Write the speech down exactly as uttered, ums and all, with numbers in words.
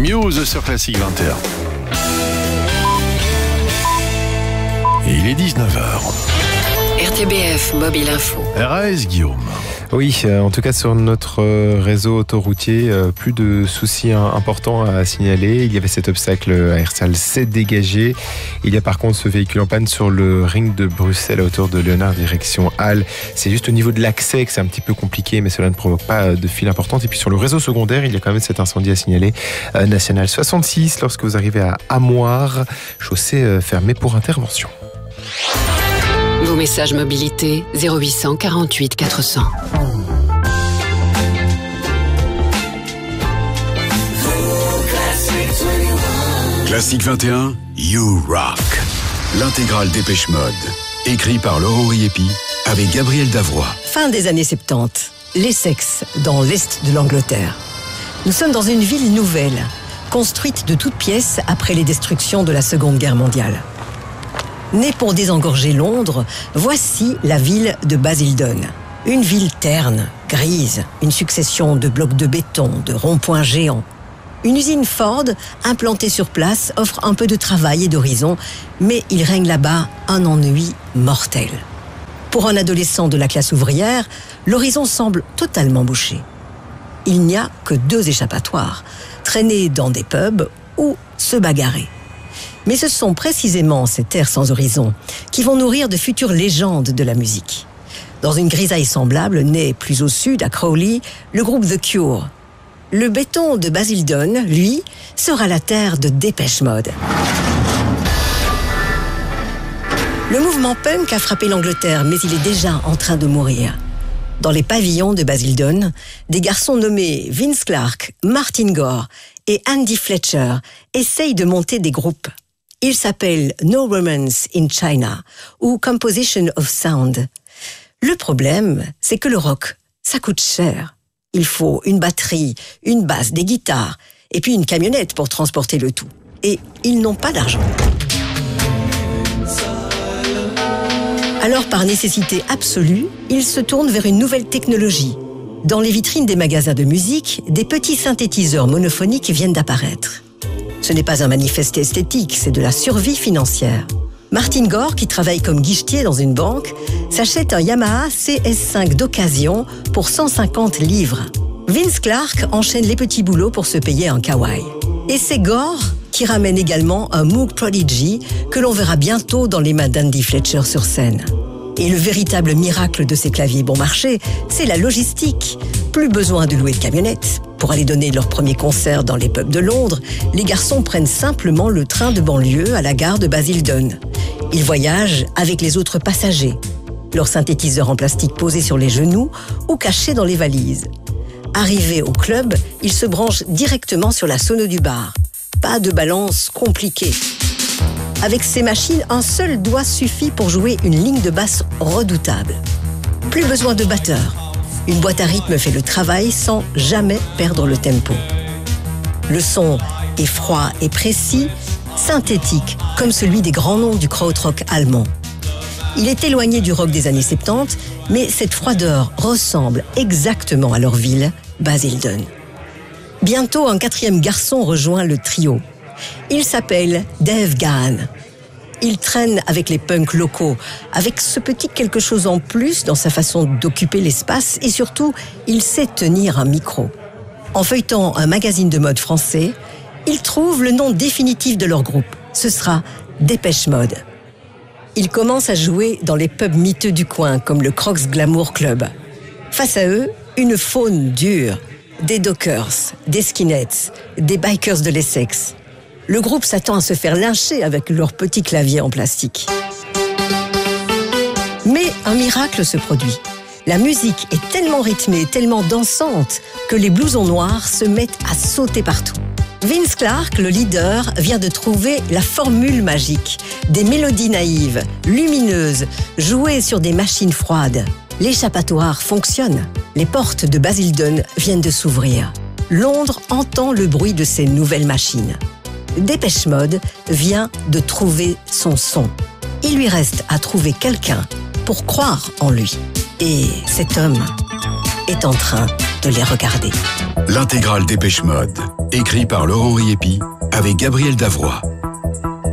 News sur Classique vingt et un. Et il est dix-neuf heures. R T B F Mobile Info. R A S Guillaume. Oui, en tout cas sur notre réseau autoroutier, plus de soucis importants à signaler. Il y avait cet obstacle à Herstal, c'est dégagé. Il y a par contre ce véhicule en panne sur le ring de Bruxelles à hauteur de Léonard, direction Halle. C'est juste au niveau de l'accès que c'est un petit peu compliqué, mais cela ne provoque pas de file importante. Et puis sur le réseau secondaire, il y a quand même cet incendie à signaler. National soixante-six, lorsque vous arrivez à Amoire, chaussée fermée pour intervention. Vos messages mobilité zéro huit cent quarante-huit quatre cents. Classique vingt et un, You Rock. L'intégrale Dépêche Mode. Écrit par Laurent Riepi avec Gabriel Davroy. Fin des années soixante-dix, l'Essex, dans l'est de l'Angleterre. Nous sommes dans une ville nouvelle, construite de toutes pièces après les destructions de la Seconde Guerre mondiale. Née pour désengorger Londres, voici la ville de Basildon. Une ville terne, grise, une succession de blocs de béton, de ronds-points géants. Une usine Ford, implantée sur place, offre un peu de travail et d'horizon, mais il règne là-bas un ennui mortel. Pour un adolescent de la classe ouvrière, l'horizon semble totalement bouché. Il n'y a que deux échappatoires, traîner dans des pubs ou se bagarrer. Mais ce sont précisément ces terres sans horizon qui vont nourrir de futures légendes de la musique. Dans une grisaille semblable, née plus au sud, à Crawley, le groupe The Cure. Le béton de Basildon, lui, sera la terre de Dépêche Mode. Le mouvement punk a frappé l'Angleterre, mais il est déjà en train de mourir. Dans les pavillons de Basildon, des garçons nommés Vince Clarke, Martin Gore et Andy Fletcher essayent de monter des groupes. Ils s'appellent No Romance in China ou Composition of Sound. Le problème, c'est que le rock, ça coûte cher. Il faut une batterie, une basse, des guitares et puis une camionnette pour transporter le tout. Et ils n'ont pas d'argent. Alors, par nécessité absolue, ils se tournent vers une nouvelle technologie. Dans les vitrines des magasins de musique, des petits synthétiseurs monophoniques viennent d'apparaître. Ce n'est pas un manifeste esthétique, c'est de la survie financière. Martin Gore, qui travaille comme guichetier dans une banque, s'achète un Yamaha C S cinq d'occasion pour cent cinquante livres. Vince Clarke enchaîne les petits boulots pour se payer un Kawai. Et c'est Gore qui ramène également un Moog Prodigy que l'on verra bientôt dans les mains d'Andy Fletcher sur scène. Et le véritable miracle de ces claviers bon marché, c'est la logistique. Plus besoin de louer de camionnettes. Pour aller donner leur premier concert dans les pubs de Londres, les garçons prennent simplement le train de banlieue à la gare de Basildon. Ils voyagent avec les autres passagers, leurs synthétiseurs en plastique posés sur les genoux ou cachés dans les valises. Arrivés au club, ils se branchent directement sur la sono du bar. Pas de balance compliquée. Avec ces machines, un seul doigt suffit pour jouer une ligne de basse redoutable. Plus besoin de batteur. Une boîte à rythme fait le travail sans jamais perdre le tempo. Le son est froid et précis, synthétique, comme celui des grands noms du krautrock allemand. Il est éloigné du rock des années soixante-dix, mais cette froideur ressemble exactement à leur ville, Basildon. Bientôt, un quatrième garçon rejoint le trio. Il s'appelle Dave Gahan. Il traîne avec les punks locaux, avec ce petit quelque chose en plus dans sa façon d'occuper l'espace et surtout, il sait tenir un micro. En feuilletant un magazine de mode français, il trouve le nom définitif de leur groupe. Ce sera Dépêche Mode. Ils commencent à jouer dans les pubs miteux du coin, comme le Crocs Glamour Club. Face à eux, une faune dure. Des dockers, des skinheads, des bikers de l'Essex. Le groupe s'attend à se faire lyncher avec leurs petits claviers en plastique. Mais un miracle se produit. La musique est tellement rythmée, tellement dansante, que les blousons noirs se mettent à sauter partout. Vince Clarke, le leader, vient de trouver la formule magique. Des mélodies naïves, lumineuses, jouées sur des machines froides. L'échappatoire fonctionne. Les portes de Basildon viennent de s'ouvrir. Londres entend le bruit de ces nouvelles machines. Dépêche Mode vient de trouver son son. Il lui reste à trouver quelqu'un pour croire en lui. Et cet homme est en train de les regarder. L'intégrale Dépêche Mode, écrit par Laurent Riepi avec Gabriel Davroy.